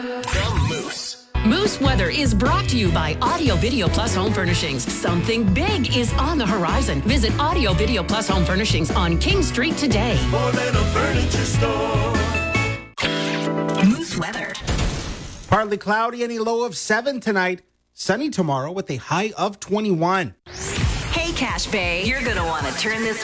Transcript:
The Moose. Moose Weather is brought to you by Audio Video Plus Home Furnishings. Something big is on the horizon. Visit Audio Video Plus Home Furnishings on King Street today. More than a furniture store. Moose Weather. Partly cloudy and a low of 7 tonight. Sunny tomorrow with a high of 21. Hey, Cache Bay, you're going to want to turn this